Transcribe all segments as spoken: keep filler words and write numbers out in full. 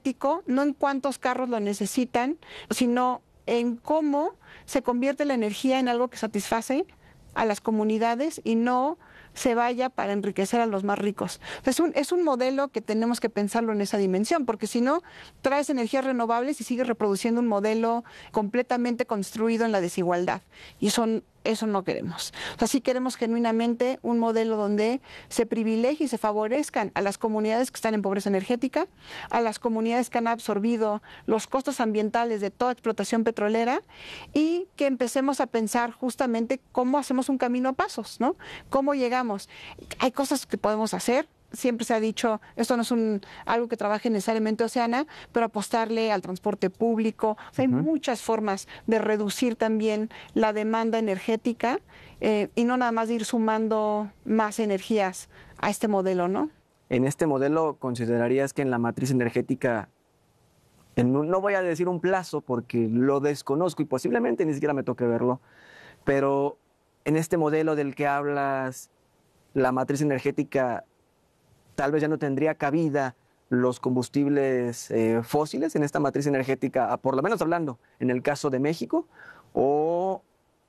práctico, no en cuántos carros lo necesitan, sino en cómo se convierte la energía en algo que satisface a las comunidades y no se vaya para enriquecer a los más ricos. Es un, es un modelo que tenemos que pensarlo en esa dimensión, porque si no, traes energías renovables y sigues reproduciendo un modelo completamente construido en la desigualdad. Y eso, eso no queremos. O sea, sí queremos genuinamente un modelo donde se privilegie y se favorezcan a las comunidades que están en pobreza energética, a las comunidades que han absorbido los costos ambientales de toda explotación petrolera y que empecemos a pensar justamente cómo hacemos un camino a pasos, ¿no? Cómo llegamos. Hay cosas que podemos hacer. Siempre se ha dicho, esto no es un, algo que trabaje necesariamente Oceana, pero apostarle al transporte público. O sea, hay uh-huh. muchas formas de reducir también la demanda energética eh, y no nada más de ir sumando más energías a este modelo, ¿no? En este modelo, ¿considerarías que en la matriz energética, en un, no voy a decir un plazo porque lo desconozco y posiblemente ni siquiera me toque verlo, pero en este modelo del que hablas, la matriz energética tal vez ya no tendría cabida los combustibles eh, fósiles en esta matriz energética, por lo menos hablando en el caso de México, o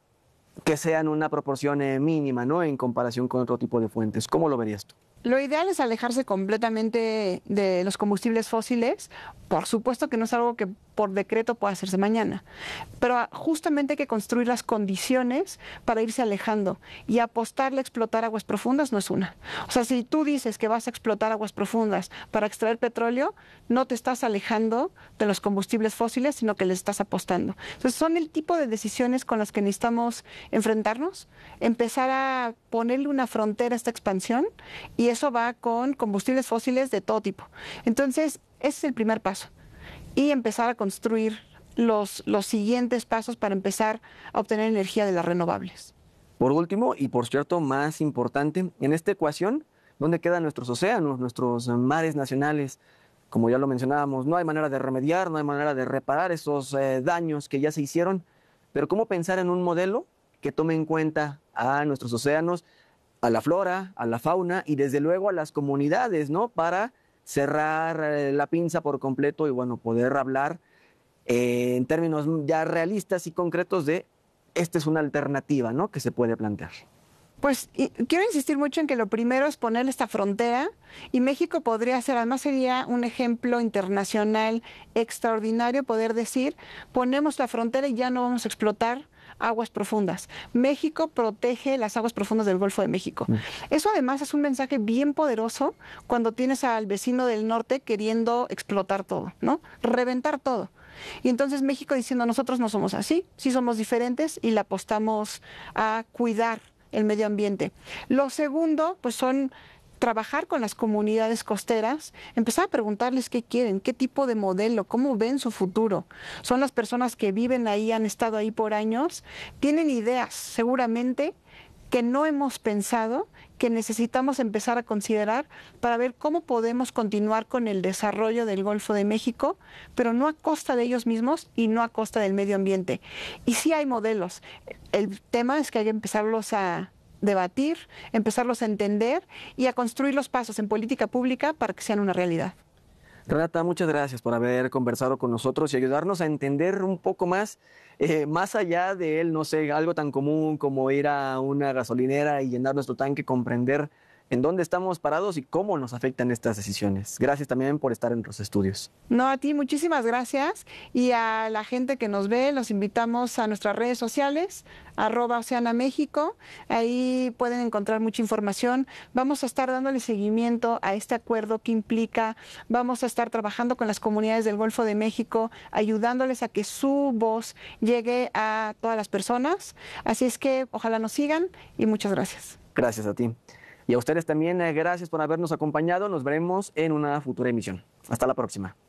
que sean una proporción eh, mínima, ¿no?, en comparación con otro tipo de fuentes. ¿Cómo lo verías tú? Lo ideal es alejarse completamente de los combustibles fósiles. Por supuesto que no es algo que por decreto pueda hacerse mañana, pero justamente hay que construir las condiciones para irse alejando, y apostarle a explotar aguas profundas no es una. O sea, si tú dices que vas a explotar aguas profundas para extraer petróleo, no te estás alejando de los combustibles fósiles, sino que les estás apostando. Entonces son el tipo de decisiones con las que necesitamos enfrentarnos, empezar a ponerle una frontera a esta expansión, y eso va con combustibles fósiles de todo tipo. Entonces, ese es el primer paso. Y empezar a construir los, los siguientes pasos para empezar a obtener energía de las renovables. Por último, y por cierto más importante, en esta ecuación, ¿dónde quedan nuestros océanos, nuestros mares nacionales? Como ya lo mencionábamos, no hay manera de remediar, no hay manera de reparar esos eh, daños que ya se hicieron, pero ¿cómo pensar en un modelo que tome en cuenta a nuestros océanos, a la flora, a la fauna y desde luego a las comunidades, ¿no?, para cerrar eh, la pinza por completo y bueno, poder hablar eh, en términos ya realistas y concretos de esta es una alternativa, ¿no?, que se puede plantear? Pues y, quiero insistir mucho en que lo primero es ponerle esta frontera, y México podría ser, además sería un ejemplo internacional extraordinario poder decir, ponemos la frontera y ya no vamos a explotar aguas profundas. México protege las aguas profundas del Golfo de México. Mm. Eso además es un mensaje bien poderoso cuando tienes al vecino del norte queriendo explotar todo, ¿no? Reventar todo. Y entonces México diciendo, nosotros no somos así, sí somos diferentes y le apostamos a cuidar el medio ambiente. Lo segundo, pues son trabajar con las comunidades costeras, empezar a preguntarles qué quieren, qué tipo de modelo, cómo ven su futuro. Son las personas que viven ahí, han estado ahí por años, tienen ideas seguramente que no hemos pensado, que necesitamos empezar a considerar para ver cómo podemos continuar con el desarrollo del Golfo de México, pero no a costa de ellos mismos y no a costa del medio ambiente. Y sí hay modelos. El tema es que hay que empezarlos a debatir, empezarlos a entender y a construir los pasos en política pública para que sean una realidad. Renata, muchas gracias por haber conversado con nosotros y ayudarnos a entender un poco más, eh, más allá de él, no sé, algo tan común como ir a una gasolinera y llenar nuestro tanque, comprender en dónde estamos parados y cómo nos afectan estas decisiones. Gracias también por estar en los estudios. No, a ti, muchísimas gracias. Y a la gente que nos ve, los invitamos a nuestras redes sociales, arroba Oceana México. Ahí pueden encontrar mucha información. Vamos a estar dándole seguimiento a este acuerdo que implica, vamos a estar trabajando con las comunidades del Golfo de México, ayudándoles a que su voz llegue a todas las personas. Así es que ojalá nos sigan y muchas gracias. Gracias a ti. Y a ustedes también, eh, gracias por habernos acompañado. Nos veremos en una futura emisión. Hasta la próxima.